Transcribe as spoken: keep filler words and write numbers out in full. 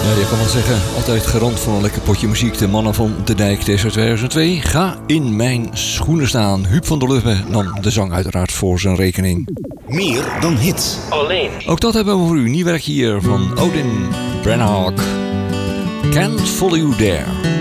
Ja, je kan wel zeggen, altijd garant voor een lekker potje muziek. De mannen van De Dijk, deze tweeduizend twee. Ga in mijn schoenen staan. Huub van der Lubbe nam de zang uiteraard voor zijn rekening. Meer dan hits. Alleen. Ook dat hebben we voor u. Nieuw werk hier van Odin Brenhawk. Can't Follow You There.